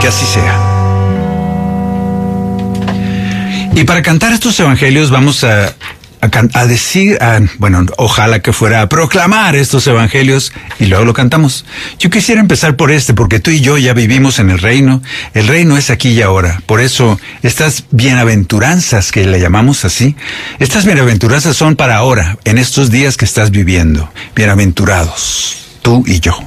así sea. Y para cantar estos evangelios vamos a decir, bueno, ojalá que fuera a proclamar estos evangelios y luego lo cantamos. Yo quisiera empezar por porque tú y yo ya vivimos en el reino. El reino es aquí y ahora. Por eso estas bienaventuranzas, que le llamamos así, estas bienaventuranzas son para ahora, en estos días que estás viviendo. Bienaventurados, tú y yo.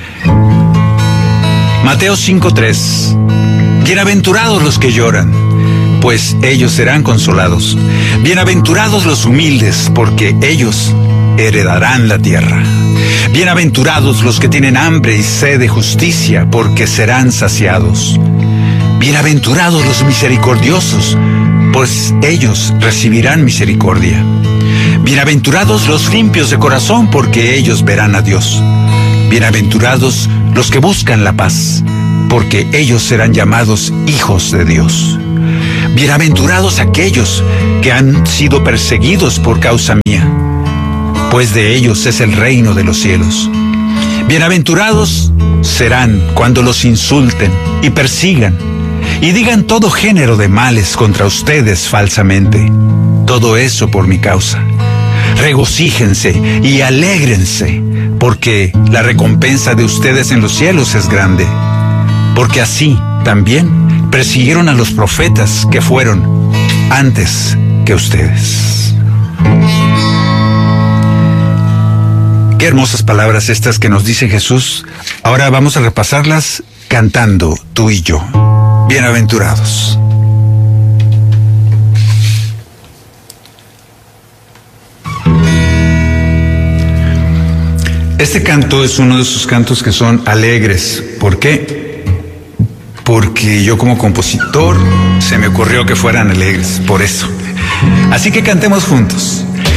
Mateo 5:3. Bienaventurados los que lloran, pues ellos serán consolados. Bienaventurados los humildes, porque ellos heredarán la tierra. Bienaventurados los que tienen hambre y sed de justicia, porque serán saciados. Bienaventurados los misericordiosos, pues ellos recibirán misericordia. Bienaventurados los limpios de corazón, porque ellos verán a Dios. Bienaventurados los que buscan la paz, porque ellos serán llamados hijos de Dios. Bienaventurados aquellos que han sido perseguidos por causa mía, pues de ellos es el reino de los cielos. Bienaventurados serán cuando los insulten y persigan y digan todo género de males contra ustedes falsamente. Todo eso por mi causa. Regocíjense y alégrense, porque la recompensa de ustedes en los cielos es grande. Porque así también persiguieron a los profetas que fueron antes que ustedes. Qué hermosas palabras estas que nos dice Jesús. Ahora vamos a repasarlas cantando tú y yo. Bienaventurados. Este canto es uno de esos cantos que son alegres. ¿Por qué? Porque yo como compositor se me ocurrió que fueran alegres, por eso. Así que cantemos juntos.